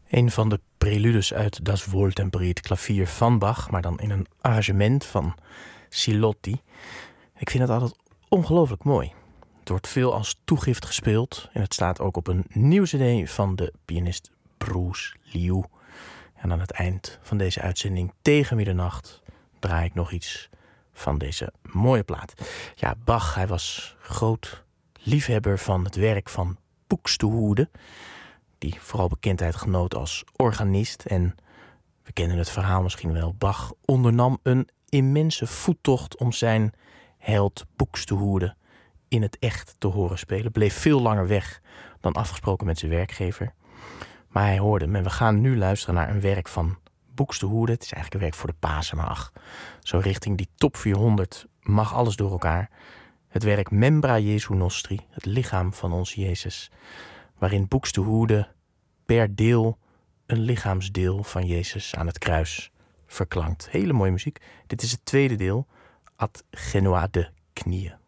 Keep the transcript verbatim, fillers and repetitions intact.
Een van de preludes uit Das Wohltempeриert klavier van Bach, maar dan in een arrangement van Sillotti. Ik vind het altijd ongelooflijk mooi. Het wordt veel als toegift gespeeld en het staat ook op een nieuw cd van de pianist Bruce Liu. En aan het eind van deze uitzending tegen middernacht draai ik nog iets van deze mooie plaat. Ja, Bach, hij was groot liefhebber van het werk van Buxtehude, die vooral bekendheid genoot als organist. En we kennen het verhaal misschien wel. Bach ondernam een immense voettocht om zijn held Buxtehude in het echt te horen spelen. Bleef veel langer weg dan afgesproken met zijn werkgever. Maar hij hoorde hem en we gaan nu luisteren naar een werk van Buxtehude. Het is eigenlijk een werk voor de Pasen, maar ach, zo richting die top vierhonderd mag alles door elkaar. Het werk Membra Jesu Nostri, het lichaam van ons Jezus, waarin Buxtehude per deel een lichaamsdeel van Jezus aan het kruis verklankt. Hele mooie muziek. Dit is het tweede deel, Ad Genua de Knieën.